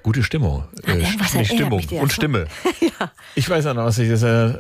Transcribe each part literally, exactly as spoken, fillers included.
gute Stimmung. An Äh, irgendwas nicht erinnert Stimmung mich der und Song. Stimme. Ja. Ich weiß auch noch, was ich das... Äh,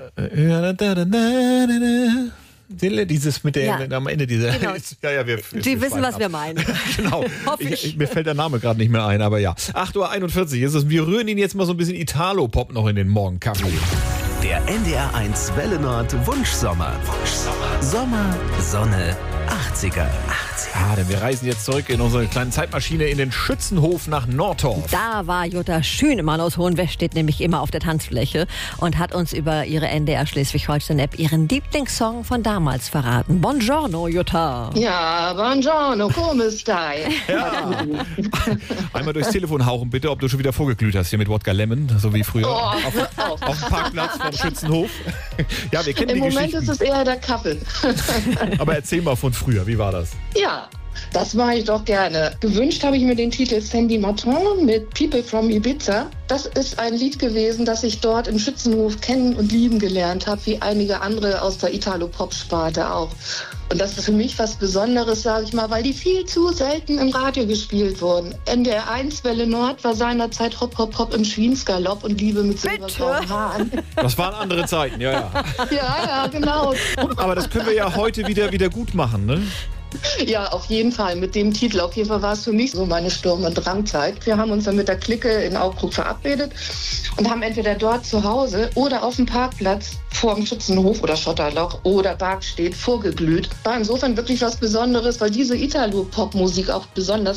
dieses mit der Ja. am Ende dieser... Genau. Ja, ja, wir, Sie wir wissen, was ab. wir meinen. Genau. Hoffe Ich, ich. ich, mir fällt der Name gerade nicht mehr ein, aber ja. acht Uhr einundvierzig ist es. Wir rühren ihn jetzt mal so ein bisschen Italo-Pop noch in den Morgenkaffee. Der N D R eins Welle Nord Wunschsommer. Wunschsommer. Sommer, Sonne, achtziger. achtziger. Ja, denn wir reisen jetzt zurück in unsere kleine Zeitmaschine in den Schützenhof nach Nordorf. Da war Jutta Schünemann aus Hohenwestedt nämlich immer auf der Tanzfläche und hat uns über ihre N D R Schleswig-Holstein-App ihren Lieblingssong von damals verraten. Buongiorno, Jutta. Ja, buongiorno, come stai? Ja. Einmal durchs Telefon hauchen bitte, ob du schon wieder vorgeglüht hast hier mit Wodka Lemon, so wie früher. Oh, auf, hör auf. auf dem Parkplatz vom Schützenhof. Ja, wir kennen Im die Moment Geschichten. ist es eher der Kaffee. Aber erzähl mal von früher, wie war das? Ja, das mache ich doch gerne. Gewünscht habe ich mir den Titel Sandy Martin mit People from Ibiza. Das ist ein Lied gewesen, das ich dort im Schützenhof kennen und lieben gelernt habe, wie einige andere aus der Italo-Pop-Sparte auch. Und das ist für mich was Besonderes, sage ich mal, weil die viel zu selten im Radio gespielt wurden. N D R eins Welle Nord war seinerzeit Hop Hop Hop im Schwiensgalopp und Liebe mit silbergrauen Haaren. Das waren andere Zeiten, ja, ja. Ja, ja, genau. Aber das können wir ja heute wieder, wieder gut machen, ne? Ja, auf jeden Fall mit dem Titel. Auf jeden Fall war es für mich so meine Sturm- und Drangzeit. Wir haben uns dann mit der Clique in Augsburg verabredet und haben entweder dort zu Hause oder auf dem Parkplatz vor dem Schützenhof oder Schotterloch oder Bargstedt vorgeglüht. War insofern wirklich was Besonderes, weil diese Italo-Pop-Musik auch besonders